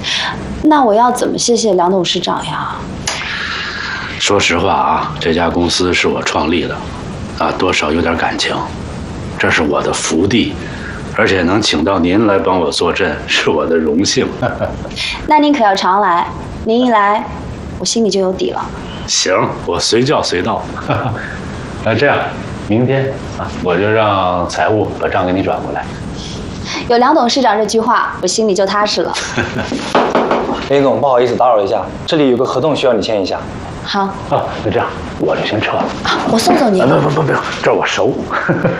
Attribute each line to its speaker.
Speaker 1: 那我要怎么谢谢梁董事长呀？
Speaker 2: 说实话啊，这家公司是我创立的，啊，多少有点感情。这是我的福地，而且能请到您来帮我坐镇，是我的荣幸。
Speaker 1: 那您可要常来，您一来，我心里就有底了。
Speaker 2: 行，我随叫随到。那这样，明天啊，我就让财务把账给你转过来。
Speaker 1: 有梁董事长这句话，我心里就踏实了。
Speaker 3: 林总，不好意思打扰一下，这里有个合同需要你签一下。
Speaker 1: 好。
Speaker 2: 啊，那这样我就先撤了。
Speaker 1: 我送送您。
Speaker 2: 不用，这儿我熟。